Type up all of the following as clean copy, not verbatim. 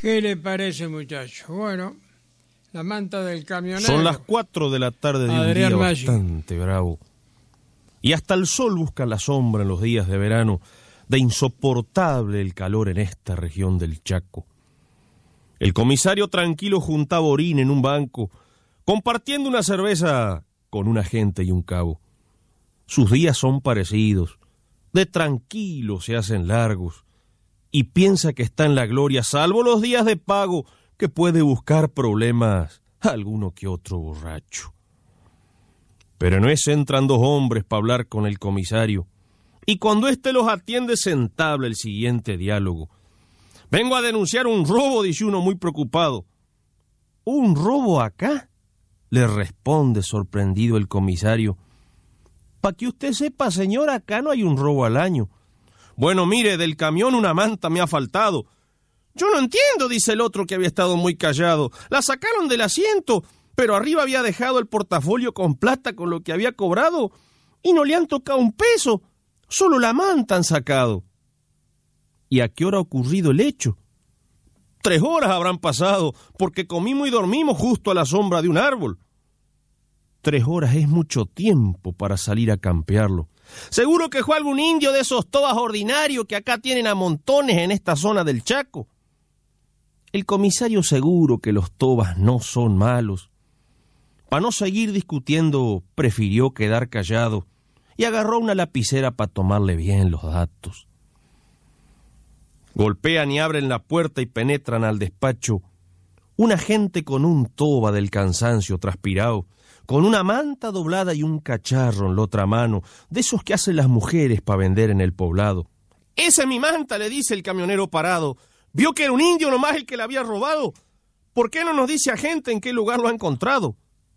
¿Qué le parece, muchacho? Bueno, la manta del camionero. Son las 4 de la tarde de Adrián un día Maggi. bastante bravo. Y hasta el sol busca la sombra en los días de verano, de insoportable el calor en esta región del Chaco. El comisario tranquilo juntaba orín en un banco, compartiendo una cerveza con un agente y un cabo. Sus días son parecidos, de tranquilo se hacen largos, y piensa que está en la gloria, salvo los días de pago, que puede buscar problemas a alguno que otro borracho. Pero en ese entran dos hombres para hablar con el comisario, y cuando éste los atiende se entabla el siguiente diálogo. «Vengo a denunciar un robo», dice uno muy preocupado. «¿Un robo acá?», le responde sorprendido el comisario. «Pa' que usted sepa, señor, acá no hay un robo al año». «Bueno, mire, del camión una manta me ha faltado». «Yo no entiendo», dice el otro que había estado muy callado. «La sacaron del asiento, pero arriba había dejado el portafolio con plata con lo que había cobrado y no le han tocado un peso, solo la manta han sacado». «¿Y a qué hora ha ocurrido el hecho?» 3 horas habrán pasado, porque comimos y dormimos justo a la sombra de un árbol. 3 horas es mucho tiempo para salir a campearlo. Seguro que fue algún indio de esos tobas ordinarios que acá tienen a montones en esta zona del Chaco. El comisario seguro que los tobas no son malos. Para no seguir discutiendo, prefirió quedar callado y agarró una lapicera para tomarle bien los datos. Golpean y abren la puerta y penetran al despacho un agente con un toba del cansancio transpirado, con una manta doblada y un cacharro en la otra mano, de esos que hacen las mujeres para vender en el poblado. «Esa es mi manta», le dice el camionero parado. «Vio que era un indio nomás el que la había robado. ¿Por qué no nos dice agente en qué lugar lo ha encontrado?»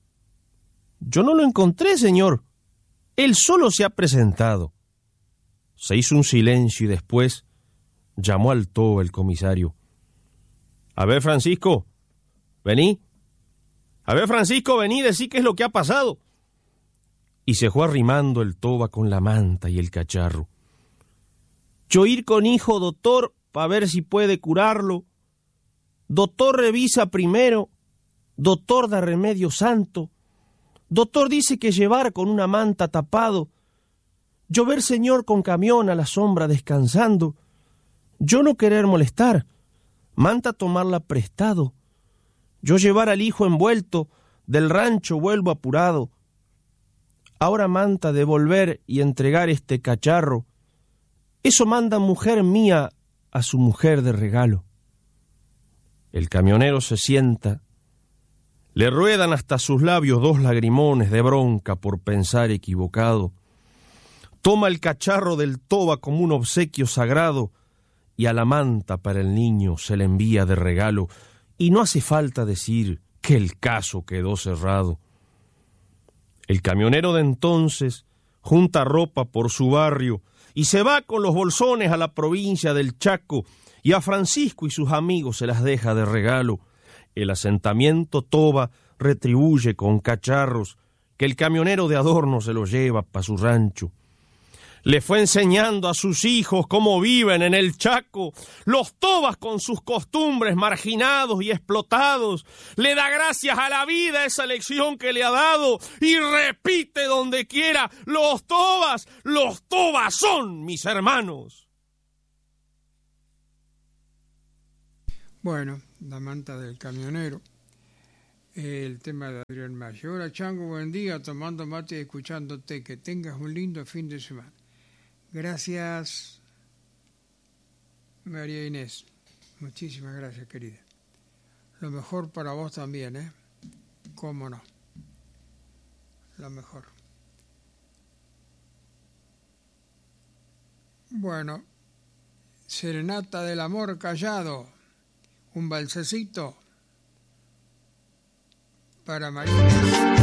«Yo no lo encontré, señor. Él solo se ha presentado». Se hizo un silencio y después llamó al toba el comisario. «A ver, Francisco, vení. A ver, Francisco, vení, decí qué es lo que ha pasado». Y se fue arrimando el toba con la manta y el cacharro. «Yo ir con hijo, doctor, para ver si puede curarlo. Doctor revisa primero. Doctor da remedio santo. Doctor dice que llevar con una manta tapado. Yo ver señor con camión a la sombra descansando. Yo no querer molestar, manta tomarla prestado. Yo llevar al hijo envuelto, del rancho vuelvo apurado. Ahora manta devolver y entregar este cacharro. Eso manda mujer mía a su mujer de regalo». El camionero se sienta, le ruedan hasta sus labios 2 lagrimones de bronca por pensar equivocado. Toma el cacharro del toba como un obsequio sagrado y a la manta para el niño se le envía de regalo, y no hace falta decir que el caso quedó cerrado. El camionero de entonces junta ropa por su barrio y se va con los bolsones a la provincia del Chaco, y a Francisco y sus amigos se las deja de regalo. El asentamiento toba retribuye con cacharros que el camionero de adorno se los lleva para su rancho. Le fue enseñando a sus hijos cómo viven en el Chaco, los tobas con sus costumbres marginados y explotados. Le da gracias a la vida esa lección que le ha dado y repite donde quiera: los tobas son mis hermanos. Bueno, la manta del camionero. El tema de Adrián Maggi. Hola, Chango, buen día, tomando mate y escuchándote. Que tengas un lindo fin de semana. Gracias, María Inés. Muchísimas gracias, querida. Lo mejor para vos también, ¿eh? ¿Cómo no? Lo mejor. Bueno, Serenata del Amor Callado. Un balsecito para María Inés.